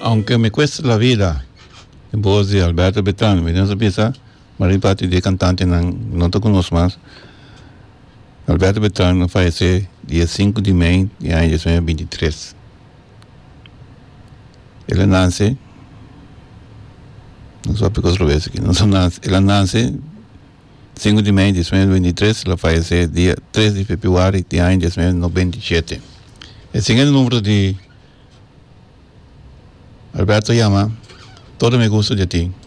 Aunque me cuesta la vida, en voz de Alberto Beltrán, me dio pieza, mayor parte de cantante no te conozco más. Alberto Beltrán falleció dia 5 de maio de año 2023. Ele nasce, não só porque eu aqui, não só nasce, ele nasce 5 de maio de 2023, ele faleceu dia 3 de fevereiro de ano 2097. O segundo número de Alberto llama, todo me gusta de ti.